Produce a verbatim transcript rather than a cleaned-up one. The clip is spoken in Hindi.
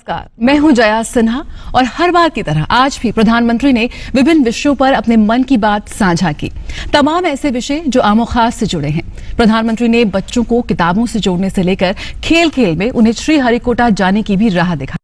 नमस्कार, मैं हूं जया सिन्हा और हर बार की तरह आज भी प्रधानमंत्री ने विभिन्न विषयों पर अपने मन की बात साझा की। तमाम ऐसे विषय जो आमोखास से जुड़े हैं। प्रधानमंत्री ने बच्चों को किताबों से जोड़ने से लेकर खेल खेल में उन्हें श्रीहरिकोटा जाने की भी राह दिखाई।